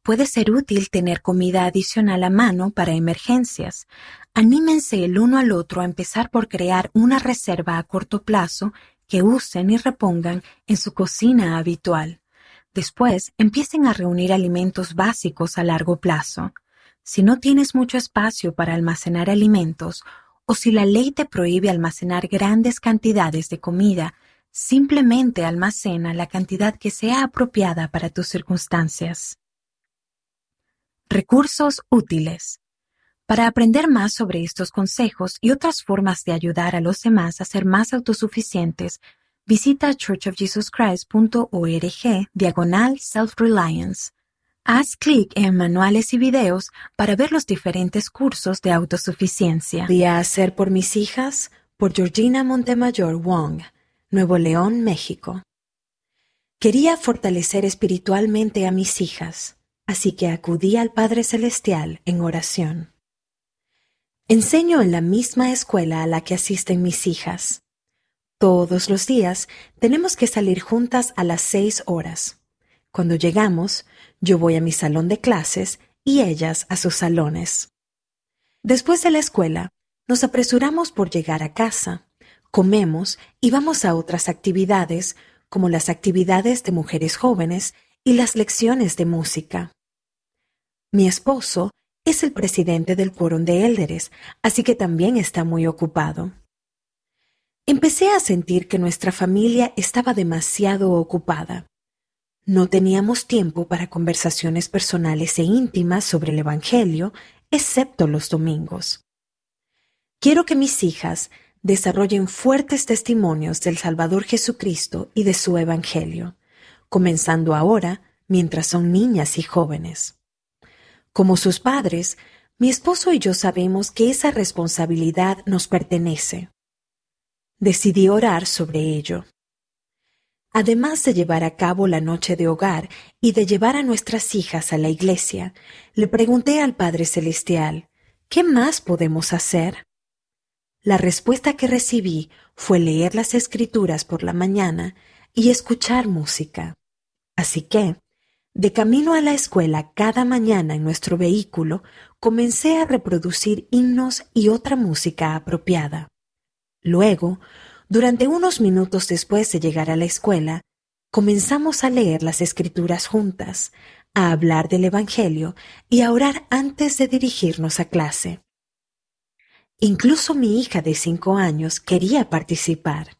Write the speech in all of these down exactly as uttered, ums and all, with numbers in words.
puede ser útil tener comida adicional a mano para emergencias. Anímense el uno al otro a empezar por crear una reserva a corto plazo que usen y repongan en su cocina habitual. Después, empiecen a reunir alimentos básicos a largo plazo. Si no tienes mucho espacio para almacenar alimentos, o si la ley te prohíbe almacenar grandes cantidades de comida, simplemente almacena la cantidad que sea apropiada para tus circunstancias. Recursos útiles. Para aprender más sobre estos consejos y otras formas de ayudar a los demás a ser más autosuficientes, visita church of jesus christ punto org diagonal self-reliance. Haz clic en Manuales y videos para ver los diferentes cursos de autosuficiencia. Día a hacer por mis hijas, por Georgina Montemayor Wong, Nuevo León, México. Quería fortalecer espiritualmente a mis hijas, así que acudí al Padre Celestial en oración. Enseño en la misma escuela a la que asisten mis hijas. Todos los días tenemos que salir juntas a las seis horas. Cuando llegamos, yo voy a mi salón de clases y ellas a sus salones. Después de la escuela, nos apresuramos por llegar a casa, comemos y vamos a otras actividades, como las actividades de mujeres jóvenes y las lecciones de música. Mi esposo es el presidente del quórum de élderes, así que también está muy ocupado. Empecé a sentir que nuestra familia estaba demasiado ocupada. No teníamos tiempo para conversaciones personales e íntimas sobre el Evangelio, excepto los domingos. Quiero que mis hijas desarrollen fuertes testimonios del Salvador Jesucristo y de su Evangelio, comenzando ahora mientras son niñas y jóvenes. Como sus padres, mi esposo y yo sabemos que esa responsabilidad nos pertenece. Decidí orar sobre ello. Además de llevar a cabo la noche de hogar y de llevar a nuestras hijas a la iglesia, le pregunté al Padre Celestial, ¿qué más podemos hacer? La respuesta que recibí fue leer las Escrituras por la mañana y escuchar música. Así que, de camino a la escuela cada mañana en nuestro vehículo, comencé a reproducir himnos y otra música apropiada. Luego, durante unos minutos después de llegar a la escuela, comenzamos a leer las Escrituras juntas, a hablar del Evangelio y a orar antes de dirigirnos a clase. Incluso mi hija de cinco años quería participar.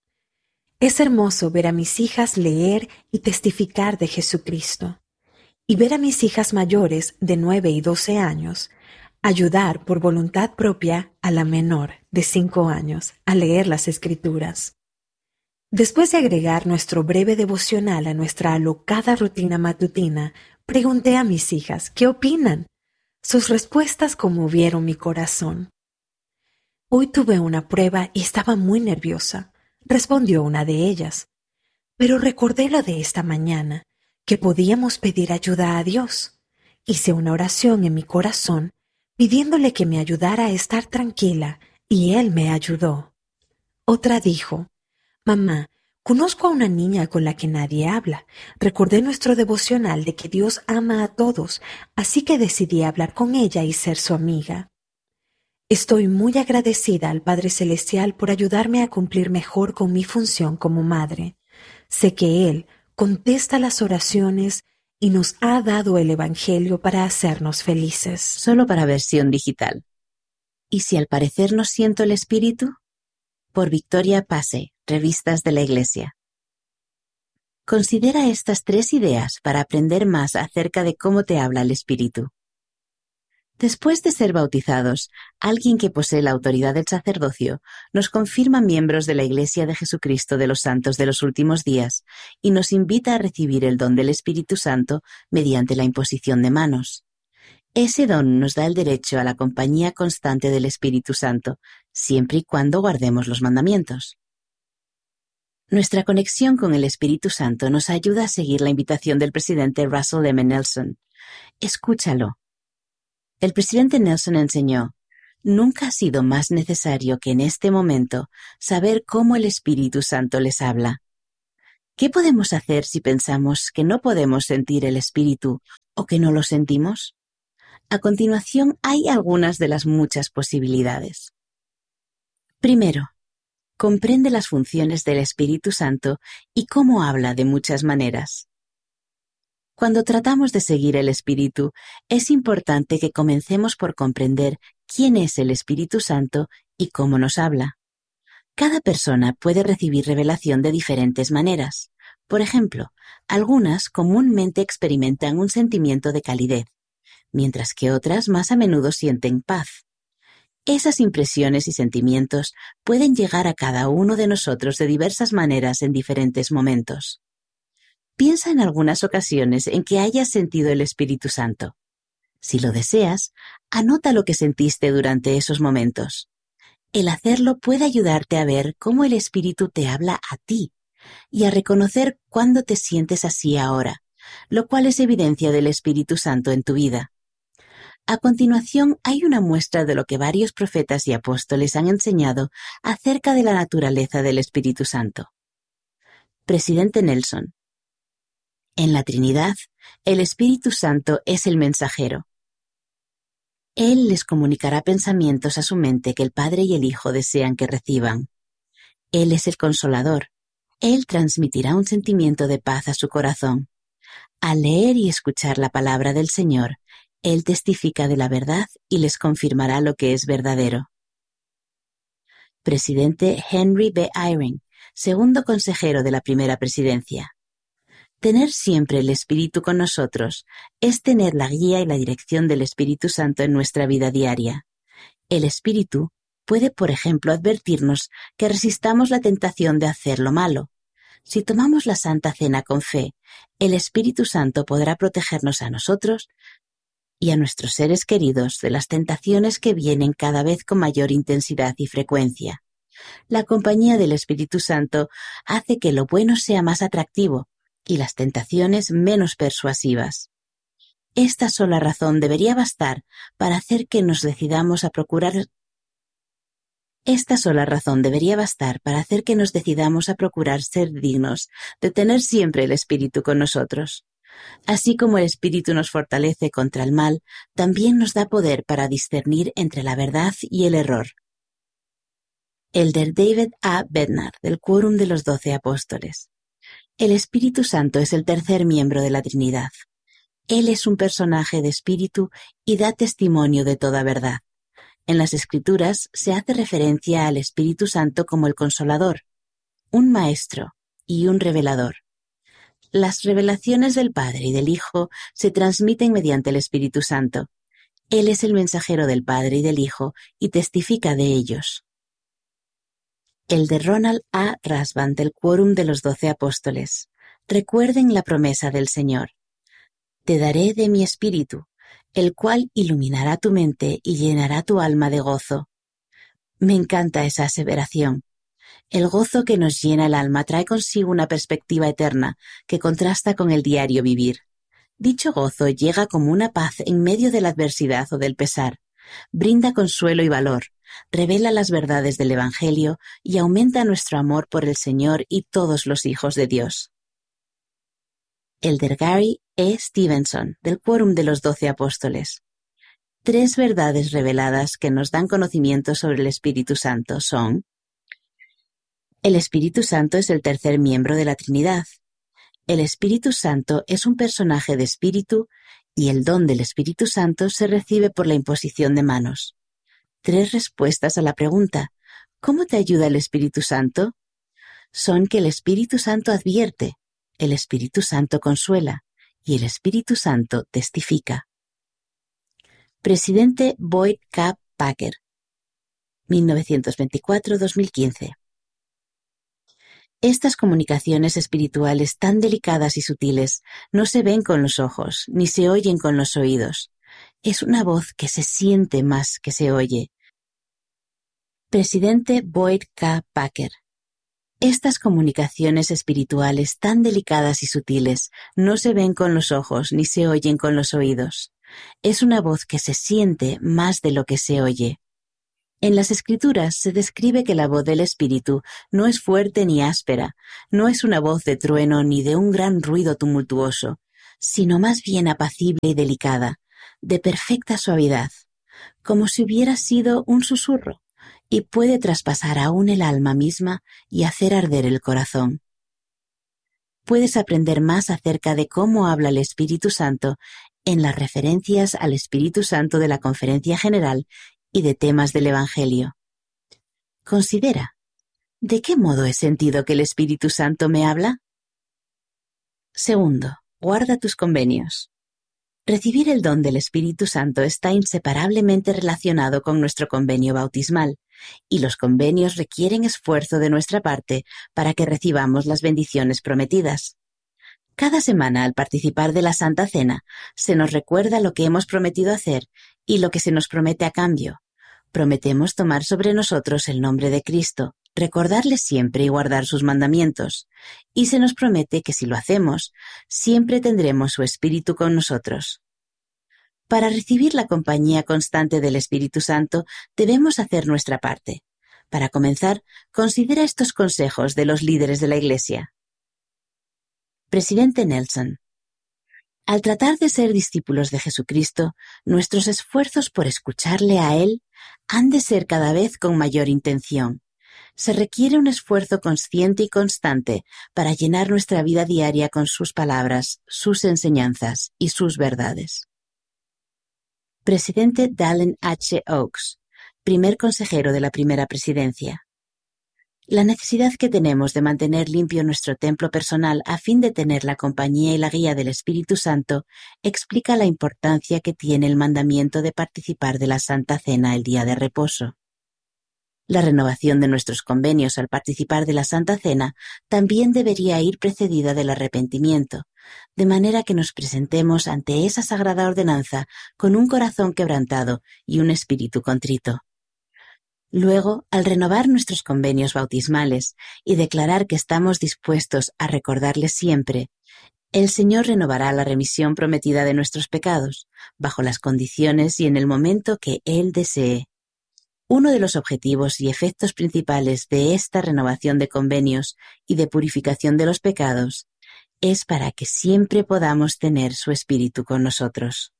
Es hermoso ver a mis hijas leer y testificar de Jesucristo, y ver a mis hijas mayores de nueve y doce años ayudar por voluntad propia a la menor de cinco años a leer las Escrituras. Después de agregar nuestro breve devocional a nuestra alocada rutina matutina, pregunté a mis hijas qué opinan. Sus respuestas conmovieron mi corazón. Hoy tuve una prueba y estaba muy nerviosa, respondió una de ellas. Pero recordé lo de esta mañana, que podíamos pedir ayuda a Dios. Hice una oración en mi corazón pidiéndole que me ayudara a estar tranquila, y él me ayudó. Otra dijo, «Mamá, conozco a una niña con la que nadie habla. Recordé nuestro devocional de que Dios ama a todos, así que decidí hablar con ella y ser su amiga. Estoy muy agradecida al Padre Celestial por ayudarme a cumplir mejor con mi función como madre. Sé que Él contesta las oraciones y nos ha dado el Evangelio para hacernos felices». Solo para versión digital. ¿Y si al parecer no siento el Espíritu? Por Victoria Pase, Revistas de la Iglesia. Considera estas tres ideas para aprender más acerca de cómo te habla el Espíritu. Después de ser bautizados, alguien que posee la autoridad del sacerdocio nos confirma miembros de la Iglesia de Jesucristo de los Santos de los Últimos Días y nos invita a recibir el don del Espíritu Santo mediante la imposición de manos. Ese don nos da el derecho a la compañía constante del Espíritu Santo, siempre y cuando guardemos los mandamientos. Nuestra conexión con el Espíritu Santo nos ayuda a seguir la invitación del presidente Russell M. Nelson. Escúchalo. El presidente Nelson enseñó, «Nunca ha sido más necesario que en este momento saber cómo el Espíritu Santo les habla». ¿Qué podemos hacer si pensamos que no podemos sentir el Espíritu o que no lo sentimos? A continuación hay algunas de las muchas posibilidades. Primero, comprende las funciones del Espíritu Santo y cómo habla de muchas maneras. Cuando tratamos de seguir el Espíritu, es importante que comencemos por comprender quién es el Espíritu Santo y cómo nos habla. Cada persona puede recibir revelación de diferentes maneras. Por ejemplo, algunas comúnmente experimentan un sentimiento de calidez, mientras que otras más a menudo sienten paz. Esas impresiones y sentimientos pueden llegar a cada uno de nosotros de diversas maneras en diferentes momentos. Piensa en algunas ocasiones en que hayas sentido el Espíritu Santo. Si lo deseas, anota lo que sentiste durante esos momentos. El hacerlo puede ayudarte a ver cómo el Espíritu te habla a ti y a reconocer cuándo te sientes así ahora, lo cual es evidencia del Espíritu Santo en tu vida. A continuación hay una muestra de lo que varios profetas y apóstoles han enseñado acerca de la naturaleza del Espíritu Santo. Presidente Nelson. En la Trinidad, el Espíritu Santo es el mensajero. Él les comunicará pensamientos a su mente que el Padre y el Hijo desean que reciban. Él es el Consolador. Él transmitirá un sentimiento de paz a su corazón. Al leer y escuchar la palabra del Señor, Él testifica de la verdad y les confirmará lo que es verdadero. Presidente Henry B. Eyring, segundo consejero de la primera presidencia. Tener siempre el Espíritu con nosotros es tener la guía y la dirección del Espíritu Santo en nuestra vida diaria. El Espíritu puede, por ejemplo, advertirnos que resistamos la tentación de hacer lo malo. Si tomamos la Santa Cena con fe, el Espíritu Santo podrá protegernos a nosotros y a nuestros seres queridos de las tentaciones que vienen cada vez con mayor intensidad y frecuencia. La compañía del Espíritu Santo hace que lo bueno sea más atractivo y las tentaciones menos persuasivas. Esta sola razón debería bastar para hacer que nos decidamos a procurar Esta sola razón debería bastar para hacer que nos decidamos a procurar ser dignos de tener siempre el Espíritu con nosotros. Así como el Espíritu nos fortalece contra el mal, también nos da poder para discernir entre la verdad y el error. Elder David A. Bednar, del Quórum de los Doce Apóstoles. El Espíritu Santo es el tercer miembro de la Trinidad. Él es un personaje de espíritu y da testimonio de toda verdad. En las Escrituras se hace referencia al Espíritu Santo como el Consolador, un Maestro y un Revelador. Las revelaciones del Padre y del Hijo se transmiten mediante el Espíritu Santo. Él es el mensajero del Padre y del Hijo y testifica de ellos. El de Ronald A. Rasband del Quórum de los Doce Apóstoles. Recuerden la promesa del Señor. Te daré de mi espíritu, el cual iluminará tu mente y llenará tu alma de gozo. Me encanta esa aseveración. El gozo que nos llena el alma trae consigo una perspectiva eterna que contrasta con el diario vivir. Dicho gozo llega como una paz en medio de la adversidad o del pesar. Brinda consuelo y valor, revela las verdades del Evangelio y aumenta nuestro amor por el Señor y todos los hijos de Dios. Elder Gary E. Stevenson, del Quórum de los Doce Apóstoles. Tres verdades reveladas que nos dan conocimiento sobre el Espíritu Santo son: el Espíritu Santo es el tercer miembro de la Trinidad. El Espíritu Santo es un personaje de espíritu y el don del Espíritu Santo se recibe por la imposición de manos. Tres respuestas a la pregunta: ¿cómo te ayuda el Espíritu Santo? Son que el Espíritu Santo advierte, el Espíritu Santo consuela y el Espíritu Santo testifica. Presidente Boyd K. Packer, mil novecientos veinticuatro a dos mil quince. Estas comunicaciones espirituales tan delicadas y sutiles no se ven con los ojos, ni se oyen con los oídos. Es una voz que se siente más que se oye. Presidente Boyd K. Packer. Estas comunicaciones espirituales tan delicadas y sutiles no se ven con los ojos ni se oyen con los oídos. Es una voz que se siente más de lo que se oye. En las Escrituras se describe que la voz del Espíritu no es fuerte ni áspera, no es una voz de trueno ni de un gran ruido tumultuoso, sino más bien apacible y delicada, de perfecta suavidad, como si hubiera sido un susurro, y puede traspasar aún el alma misma y hacer arder el corazón. Puedes aprender más acerca de cómo habla el Espíritu Santo en las referencias al Espíritu Santo de la Conferencia General y de temas del Evangelio. Considera, ¿de qué modo he sentido que el Espíritu Santo me habla? Segundo, guarda tus convenios. Recibir el don del Espíritu Santo está inseparablemente relacionado con nuestro convenio bautismal, y los convenios requieren esfuerzo de nuestra parte para que recibamos las bendiciones prometidas. Cada semana, al participar de la Santa Cena, se nos recuerda lo que hemos prometido hacer y lo que se nos promete a cambio. Prometemos tomar sobre nosotros el nombre de Cristo, recordarle siempre y guardar sus mandamientos, y se nos promete que si lo hacemos, siempre tendremos su Espíritu con nosotros. Para recibir la compañía constante del Espíritu Santo, debemos hacer nuestra parte. Para comenzar, considera estos consejos de los líderes de la Iglesia. Presidente Nelson: al tratar de ser discípulos de Jesucristo, nuestros esfuerzos por escucharle a Él han de ser cada vez con mayor intención. Se requiere un esfuerzo consciente y constante para llenar nuestra vida diaria con sus palabras, sus enseñanzas y sus verdades. Presidente Dallin H. Oaks, primer consejero de la primera presidencia. La necesidad que tenemos de mantener limpio nuestro templo personal a fin de tener la compañía y la guía del Espíritu Santo explica la importancia que tiene el mandamiento de participar de la Santa Cena el día de reposo. La renovación de nuestros convenios al participar de la Santa Cena también debería ir precedida del arrepentimiento, de manera que nos presentemos ante esa sagrada ordenanza con un corazón quebrantado y un espíritu contrito. Luego, al renovar nuestros convenios bautismales y declarar que estamos dispuestos a recordarles siempre, el Señor renovará la remisión prometida de nuestros pecados, bajo las condiciones y en el momento que Él desee. Uno de los objetivos y efectos principales de esta renovación de convenios y de purificación de los pecados es para que siempre podamos tener su Espíritu con nosotros.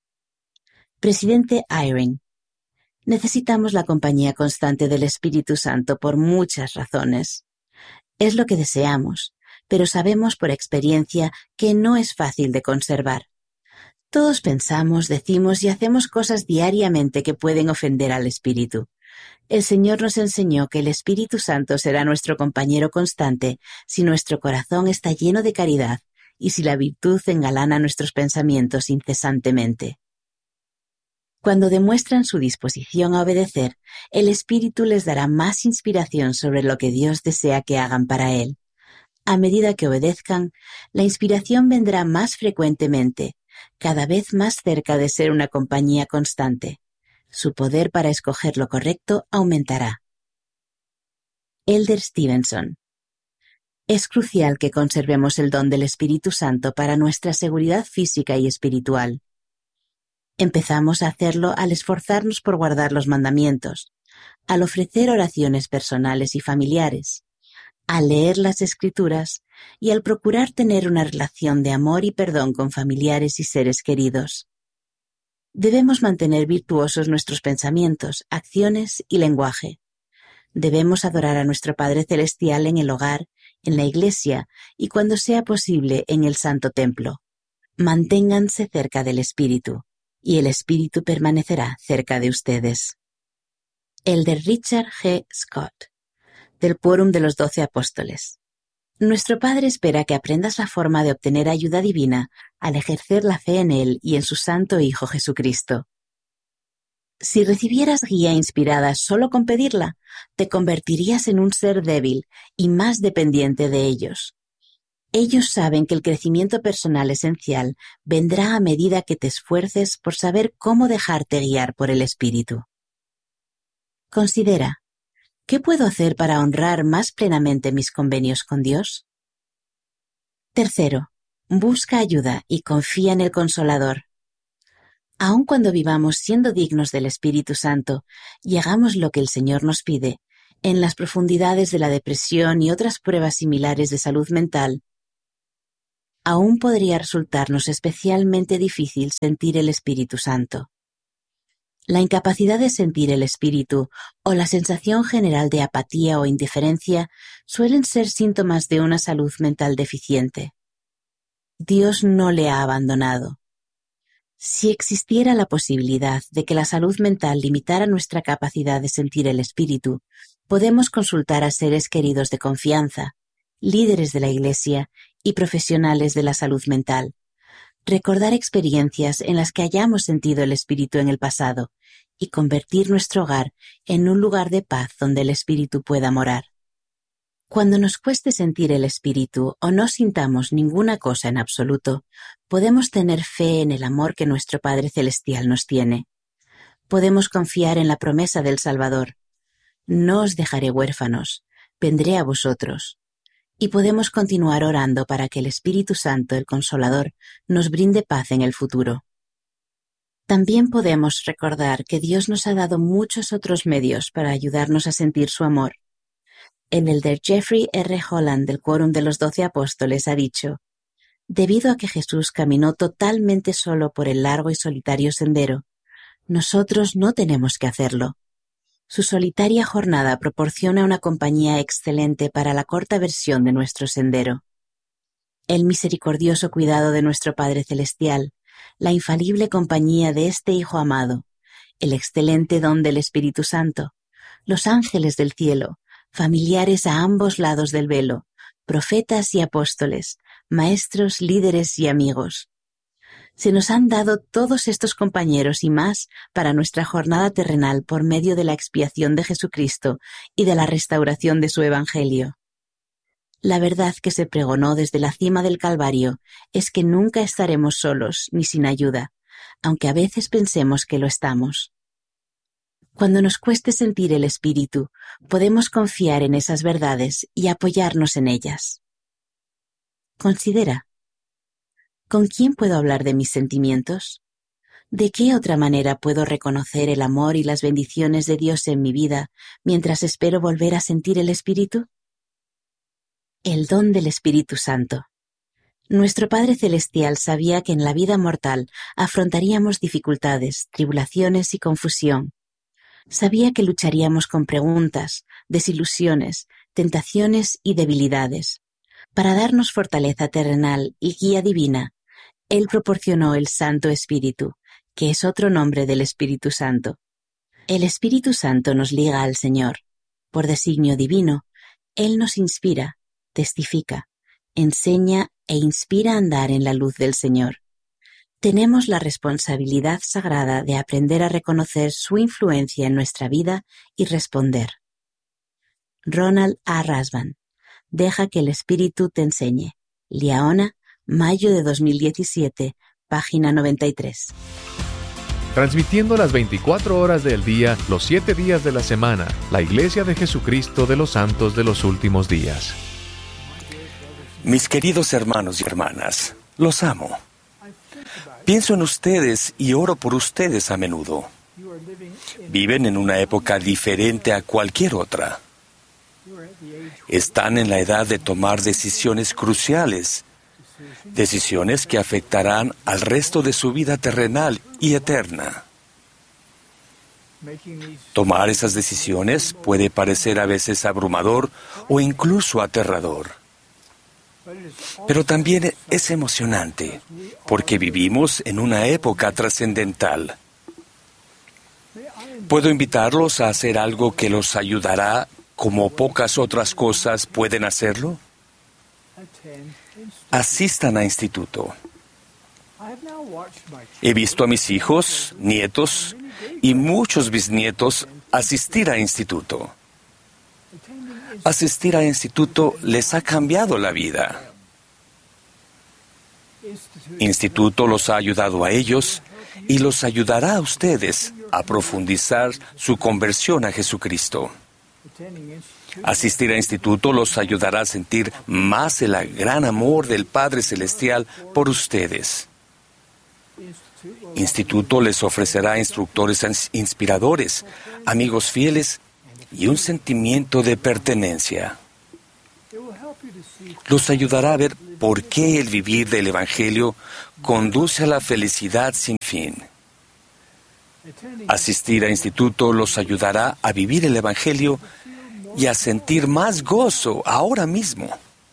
Presidente Eyring: necesitamos la compañía constante del Espíritu Santo por muchas razones. Es lo que deseamos, pero sabemos por experiencia que no es fácil de conservar. Todos pensamos, decimos y hacemos cosas diariamente que pueden ofender al Espíritu. El Señor nos enseñó que el Espíritu Santo será nuestro compañero constante si nuestro corazón está lleno de caridad y si la virtud engalana nuestros pensamientos incesantemente. Cuando demuestran su disposición a obedecer, el Espíritu les dará más inspiración sobre lo que Dios desea que hagan para Él. A medida que obedezcan, la inspiración vendrá más frecuentemente, cada vez más cerca de ser una compañía constante. Su poder para escoger lo correcto aumentará. Elder Stevenson: es crucial que conservemos el don del Espíritu Santo para nuestra seguridad física y espiritual. Empezamos a hacerlo al esforzarnos por guardar los mandamientos, al ofrecer oraciones personales y familiares, al leer las Escrituras y al procurar tener una relación de amor y perdón con familiares y seres queridos. Debemos mantener virtuosos nuestros pensamientos, acciones y lenguaje. Debemos adorar a nuestro Padre Celestial en el hogar, en la iglesia y cuando sea posible en el Santo Templo. Manténganse cerca del Espíritu, y el Espíritu permanecerá cerca de ustedes. Elder Richard G. Scott, del Quórum de los Doce Apóstoles. Nuestro Padre espera que aprendas la forma de obtener ayuda divina al ejercer la fe en Él y en su Santo Hijo Jesucristo. Si recibieras guía inspirada solo con pedirla, te convertirías en un ser débil y más dependiente de ellos. Ellos saben que el crecimiento personal esencial vendrá a medida que te esfuerces por saber cómo dejarte guiar por el Espíritu. Considera: ¿qué puedo hacer para honrar más plenamente mis convenios con Dios? Tercero, busca ayuda y confía en el Consolador. Aun cuando vivamos siendo dignos del Espíritu Santo y hagamos lo que el Señor nos pide, en las profundidades de la depresión y otras pruebas similares de salud mental, aún podría resultarnos especialmente difícil sentir el Espíritu Santo. La incapacidad de sentir el Espíritu o la sensación general de apatía o indiferencia suelen ser síntomas de una salud mental deficiente. Dios no le ha abandonado. Si existiera la posibilidad de que la salud mental limitara nuestra capacidad de sentir el Espíritu, podemos consultar a seres queridos de confianza, líderes de la Iglesia y profesionales de la salud mental. Recordar experiencias en las que hayamos sentido el Espíritu en el pasado y convertir nuestro hogar en un lugar de paz donde el Espíritu pueda morar. Cuando nos cueste sentir el Espíritu o no sintamos ninguna cosa en absoluto, podemos tener fe en el amor que nuestro Padre Celestial nos tiene. Podemos confiar en la promesa del Salvador: no os dejaré huérfanos, vendré a vosotros. Y podemos continuar orando para que el Espíritu Santo, el Consolador, nos brinde paz en el futuro. También podemos recordar que Dios nos ha dado muchos otros medios para ayudarnos a sentir su amor. El elder Jeffrey R. Holland del Quórum de los Doce Apóstoles ha dicho: debido a que Jesús caminó totalmente solo por el largo y solitario sendero, nosotros no tenemos que hacerlo. Su solitaria jornada proporciona una compañía excelente para la corta versión de nuestro sendero. El misericordioso cuidado de nuestro Padre Celestial, la infalible compañía de este Hijo amado, el excelente don del Espíritu Santo, los ángeles del cielo, familiares a ambos lados del velo, profetas y apóstoles, maestros, líderes y amigos. Se nos han dado todos estos compañeros y más para nuestra jornada terrenal por medio de la expiación de Jesucristo y de la restauración de su Evangelio. La verdad que se pregonó desde la cima del Calvario es que nunca estaremos solos ni sin ayuda, aunque a veces pensemos que lo estamos. Cuando nos cueste sentir el Espíritu, podemos confiar en esas verdades y apoyarnos en ellas. Considera: ¿con quién puedo hablar de mis sentimientos? ¿De qué otra manera puedo reconocer el amor y las bendiciones de Dios en mi vida mientras espero volver a sentir el Espíritu? El don del Espíritu Santo. Nuestro Padre Celestial sabía que en la vida mortal afrontaríamos dificultades, tribulaciones y confusión. Sabía que lucharíamos con preguntas, desilusiones, tentaciones y debilidades. Para darnos fortaleza terrenal y guía divina, Él proporcionó el Santo Espíritu, que es otro nombre del Espíritu Santo. El Espíritu Santo nos liga al Señor. Por designio divino, Él nos inspira, testifica, enseña e inspira a andar en la luz del Señor. Tenemos la responsabilidad sagrada de aprender a reconocer su influencia en nuestra vida y responder. Ronald A. Rasband. Deja que el Espíritu te enseñe. Liaona, mayo de dos mil diecisiete, página noventa y tres. Transmitiendo las veinticuatro horas del día, los siete días de la semana, la Iglesia de Jesucristo de los Santos de los Últimos Días. Mis queridos hermanos y hermanas, los amo. Pienso en ustedes y oro por ustedes a menudo. Viven en una época diferente a cualquier otra. Están en la edad de tomar decisiones cruciales, decisiones que afectarán al resto de su vida terrenal y eterna. Tomar esas decisiones puede parecer a veces abrumador o incluso aterrador. Pero también es emocionante, porque vivimos en una época trascendental. ¿Puedo invitarlos a hacer algo que los ayudará como pocas otras cosas pueden hacerlo? Asistan a instituto. He visto a mis hijos, nietos y muchos bisnietos asistir a instituto. Asistir a instituto les ha cambiado la vida. Instituto los ha ayudado a ellos y los ayudará a ustedes a profundizar su conversión a Jesucristo. Asistir a instituto los ayudará a sentir más el gran amor del Padre Celestial por ustedes. Instituto les ofrecerá instructores inspiradores, amigos fieles y un sentimiento de pertenencia. los ayudará a ver por qué el vivir del Evangelio conduce a la felicidad sin fin. Asistir a instituto los ayudará a vivir el Evangelio y a sentir más gozo ahora mismo.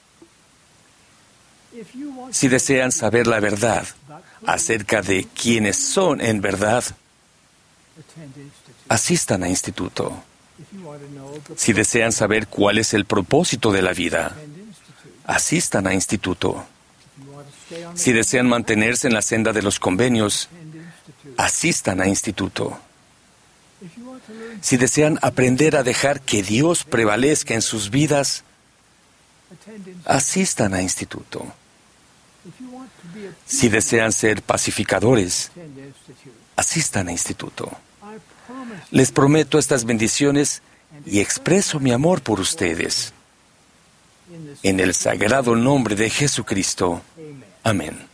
Si desean saber la verdad acerca de quiénes son en verdad, asistan a instituto. Si desean saber cuál es el propósito de la vida, asistan a instituto. Si desean mantenerse en la senda de los convenios, asistan a instituto. Si desean aprender a dejar que Dios prevalezca en sus vidas, asistan a instituto. Si desean ser pacificadores, asistan a instituto. Les prometo estas bendiciones y expreso mi amor por ustedes. En el sagrado nombre de Jesucristo. Amén.